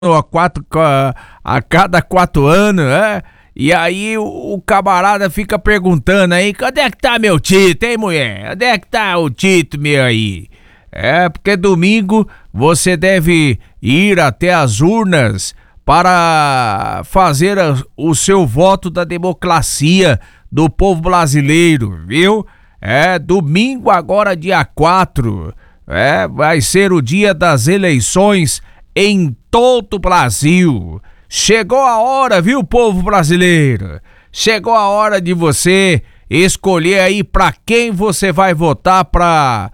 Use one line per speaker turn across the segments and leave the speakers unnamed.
a cada 4 anos, né? E aí o camarada fica perguntando aí, cadê que tá meu título, hein, mulher? Onde é que tá o título meu aí? Porque domingo você deve ir até as urnas para fazer o seu voto da democracia do povo brasileiro, viu? Domingo agora, dia 4, vai ser o dia das eleições em todo o Brasil. Chegou a hora, viu, povo brasileiro? Chegou a hora de você escolher aí para quem você vai votar para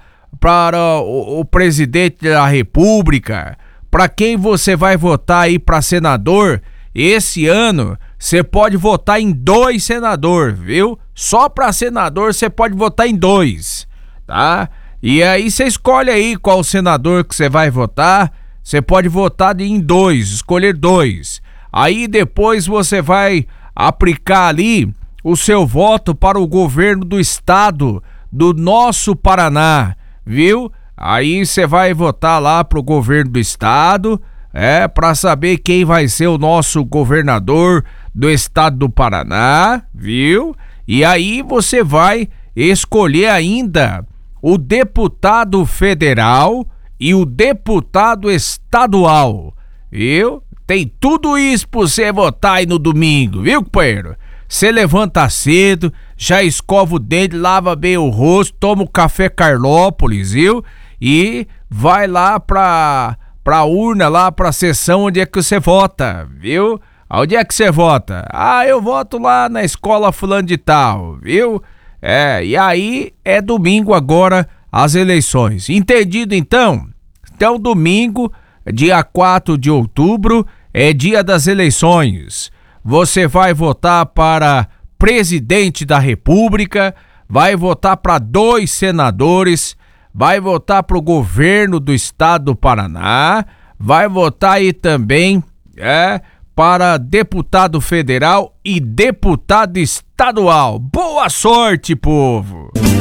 o presidente da República, para quem você vai votar aí para senador. Esse ano você pode votar em 2 senadores, viu? Só para senador você pode votar em 2, tá? E aí você escolhe aí qual senador que você vai votar. Você pode votar em 2, escolher 2. Aí depois você vai aplicar ali o seu voto para o governo do estado do nosso Paraná, viu? Aí você vai votar lá pro governo do estado, para saber quem vai ser o nosso governador do estado do Paraná, viu? E aí você vai escolher ainda o deputado federal e o deputado estadual, viu? Tem tudo isso pra você votar aí no domingo, viu, companheiro? Você levanta cedo, já escova o dente, lava bem o rosto, toma o café Carlópolis, viu? E vai lá pra urna, lá pra sessão onde é que você vota, viu? Onde é que você vota? Eu voto lá na escola fulano de tal, viu? E aí é domingo agora as eleições. Entendido então? Então domingo, dia 4 de outubro, é dia das eleições. Você vai votar para presidente da República, vai votar para 2 senadores, vai votar para o governo do estado do Paraná, vai votar aí também para deputado federal e deputado estadual. Boa sorte, povo!